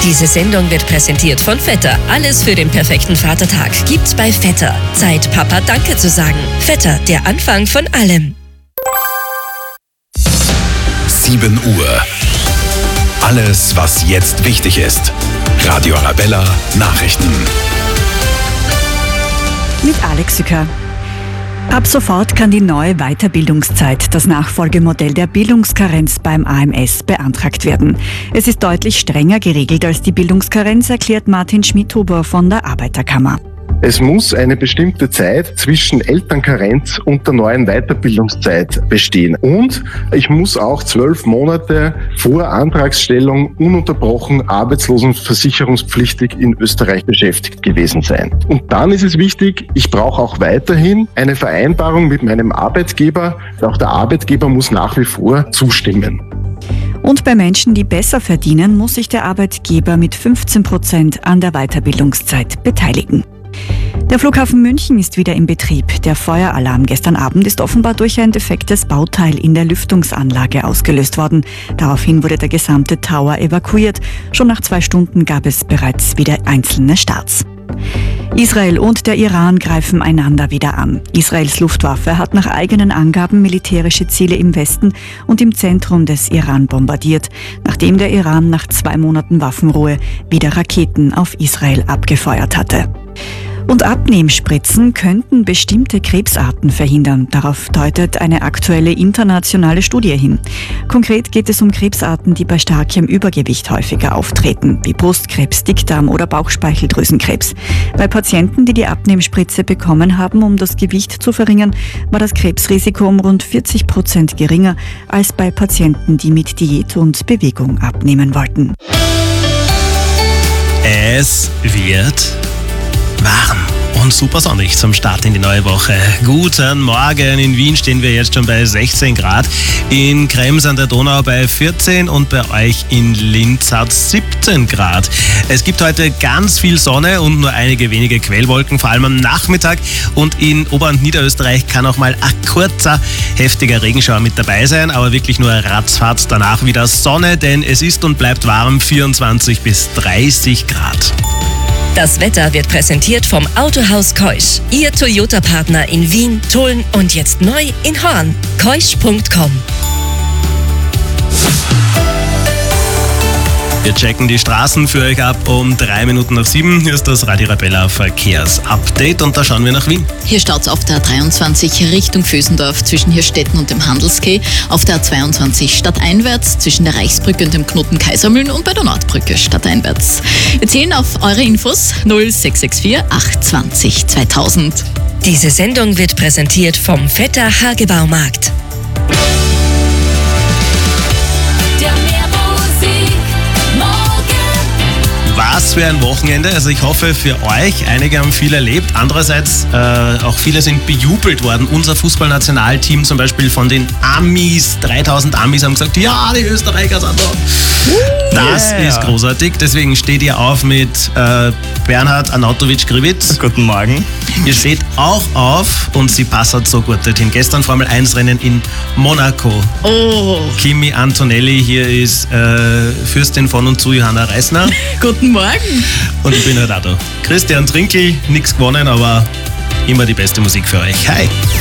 Diese Sendung wird präsentiert von Vetter. Alles für den perfekten Vatertag gibt's bei Vetter. Zeit, Papa Danke zu sagen. Vetter, der Anfang von allem. 7 Uhr. Alles, was jetzt wichtig ist. Radio Arabella Nachrichten. Mit Alex Sücker. Ab sofort kann die neue Weiterbildungszeit, das Nachfolgemodell der Bildungskarenz beim AMS, beantragt werden. Es ist deutlich strenger geregelt als die Bildungskarenz, erklärt Martin Schmidhuber von der Arbeiterkammer. Es muss eine bestimmte Zeit zwischen Elternkarenz und der neuen Weiterbildungszeit bestehen. Und ich muss auch 12 Monate vor Antragsstellung ununterbrochen arbeitslosenversicherungspflichtig in Österreich beschäftigt gewesen sein. Und dann ist es wichtig, ich brauche auch weiterhin eine Vereinbarung mit meinem Arbeitgeber. Auch der Arbeitgeber muss nach wie vor zustimmen. Und bei Menschen, die besser verdienen, muss sich der Arbeitgeber mit 15% an der Weiterbildungszeit beteiligen. Der Flughafen München ist wieder in Betrieb. Der Feueralarm gestern Abend ist offenbar durch ein defektes Bauteil in der Lüftungsanlage ausgelöst worden. Daraufhin wurde der gesamte Tower evakuiert. Schon nach 2 Stunden gab es bereits wieder einzelne Starts. Israel und der Iran greifen einander wieder an. Israels Luftwaffe hat nach eigenen Angaben militärische Ziele im Westen und im Zentrum des Iran bombardiert, nachdem der Iran nach 2 Monaten Waffenruhe wieder Raketen auf Israel abgefeuert hatte. Und Abnehmspritzen könnten bestimmte Krebsarten verhindern. Darauf deutet eine aktuelle internationale Studie hin. Konkret geht es um Krebsarten, die bei starkem Übergewicht häufiger auftreten, wie Brustkrebs, Dickdarm- oder Bauchspeicheldrüsenkrebs. Bei Patienten, die die Abnehmspritze bekommen haben, um das Gewicht zu verringern, war das Krebsrisiko um rund 40% geringer als bei Patienten, die mit Diät und Bewegung abnehmen wollten. Es wird warm und super sonnig zum Start in die neue Woche. Guten Morgen. In Wien stehen wir jetzt schon bei 16 Grad. In Krems an der Donau bei 14 und bei euch in Linz hat 17 Grad. Es gibt heute ganz viel Sonne und nur einige wenige Quellwolken, vor allem am Nachmittag. Und in Ober- und Niederösterreich kann auch mal ein kurzer, heftiger Regenschauer mit dabei sein, aber wirklich nur ratzfatz danach wieder Sonne, denn es ist und bleibt warm, 24 bis 30 Grad. Das Wetter wird präsentiert vom Autohaus Keusch. Ihr Toyota-Partner in Wien, Tulln und jetzt neu in Horn. Keusch.com. Wir checken die Straßen für euch ab um 3 Minuten nach 7. Hier ist das Radio Arabella Verkehrsupdate und da schauen wir nach Wien. Hier staut's auf der A23 Richtung Vösendorf zwischen Hirstetten und dem Handelskeh, auf der A22 stadteinwärts zwischen der Reichsbrücke und dem Knoten Kaisermühlen und bei der Nordbrücke stadteinwärts. Wir zählen auf eure Infos 0664 820 2000. Diese Sendung wird präsentiert vom Vetter Hagebaumarkt. Was für ein Wochenende. Also ich hoffe für euch, einige haben viel erlebt. Andererseits auch viele sind bejubelt worden. Unser Fußballnationalteam zum Beispiel von den Amis, 3000 Amis haben gesagt, ja, die Österreicher sind da. Das ist großartig. Deswegen steht ihr auf mit Bernhard Arnautovic-Grivitz. Guten Morgen. Ihr steht auch auf und sie passert so gut dorthin. Gestern Formel 1 Rennen in Monaco. Oh. Kimi Antonelli, hier ist Fürstin von und zu Johanna Reisner. Guten Morgen. Und ich bin halt auch da. Christian Trinkl, nichts gewonnen, aber immer die beste Musik für euch. Hi.